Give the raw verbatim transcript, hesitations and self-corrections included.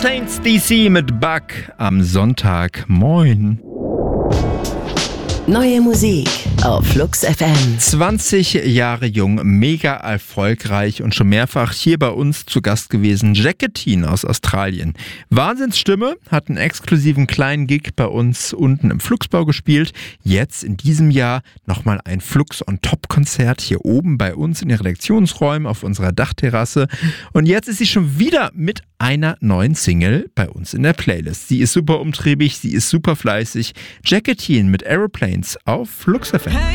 Fontaines D C mit Bug am Sonntag. Moin. Neue Musik auf Flux F M. zwanzig Jahre jung, mega erfolgreich und schon mehrfach hier bei uns zu Gast gewesen. Jacqueline aus Australien. Wahnsinnsstimme, hat einen exklusiven kleinen Gig bei uns unten im Fluxbau gespielt. Jetzt in diesem Jahr nochmal ein Flux-on-Top-Konzert hier oben bei uns in den Redaktionsräumen auf unserer Dachterrasse. Und jetzt ist sie schon wieder mit einer neuen Single bei uns in der Playlist. Sie ist super umtriebig, sie ist super fleißig. Jacqueline mit Aeroplanes auf Flux F M.